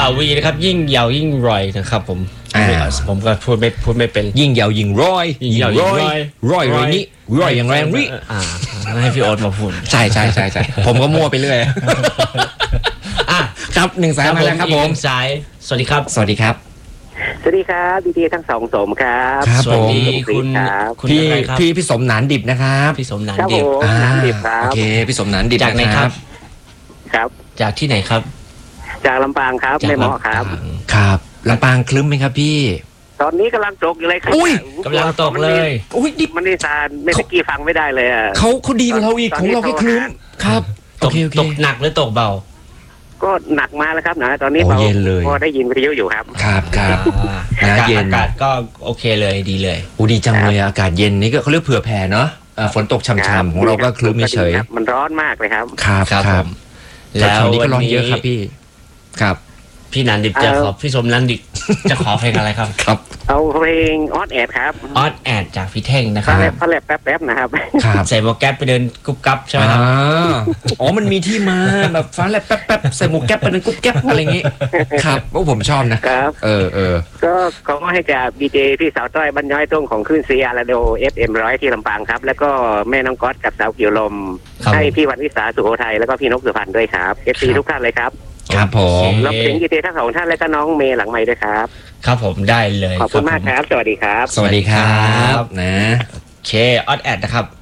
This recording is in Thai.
บ่าวีนะครับยิ่งยาวยิ่งรอยนะครับผมก็พูดไม่เป็นยิ่งยาวยิ่งร้อยยิ่งยาวยิ่งร้อยนี่ร้อยอย่างแรงริให้พี่โอ๊ตมาพูดใช่ผมก็มั่วไปเรื่อยครับ1 สายมาแล้วครับผมสายสวัสดีครับสวัสดีครับสวัสดีครับดีทั้งสองสมครับครับผมพี่สมหนานดิบนะครับพี่สมหนานดิบโอเคพี่สมหนานดิบจากไหนครับครับจากที่ไหนครับจากลำปางครับไม่เหมาะครับครับลำปางคลึ้มไหมครับพี่ตอนนี้กำลังตกอยู่เลยครับกำลังตกเลยดิบมันนี่ซานไม่ตะกี้ฟังไม่ได้เลยเขาดีกว่าเราอีกของเราแค่คลึ้มครับตกหนักหรือตกเบาก็หนักมาแล้วครับนะตอนนี้เย็นเลยพอได้ยินวิทยุอยู่ครับครับเย็นอากาศก็โอเคเลยดีเลยดีจังเลยอากาศเย็นนี่ก็เขาเรียกเผื่อแผ่เนาะฝนตกช่ำๆของเราก็คลึ้มเฉยมันร้อนมากเลยครับครับแล้ววันนี้ก็ร้อนเยอะครับพี่ครับพี่นันดิบจะขอพี่สมนันดิบจะขอเพลงอะไรครับครับเอาเพลงออดแอดครับออดแอดจากพี่เท่งนะครับพะแลบแป๊บนะครับใส่หมวกแก๊ปไปเดินกุ๊บกั๊บใช่ไหมครับมันมีที่มาแบบฟ้าแลบแป๊บใส่หมวกแก๊ปไปเดินกุ๊บแก๊ปอะไรอย่างงี้ครับผมชอบนะครับก็ขอให้กับดีเจพี่สาวต้อยบรรย้อยตรงของคลื่นซีอาร์เรดิโอ FM100 ที่ลำปางครับแล้วก็แม่น้องก๊อตกับสาวเกี่ยวลมให้พี่วันวิสาสุโขทัยแล้วก็พี่นกสุพรรณด้วยครับFCทุกท่านเลยครับครับผมรับเพลงดีเจทั้งสองท่านและก็น้องเมย์หลังไมค์ด้วยครับครับผมได้เลยขอบคุณมากครับสวัสดีครับสวัสดีครับนะโอเคออดแอดนะครับ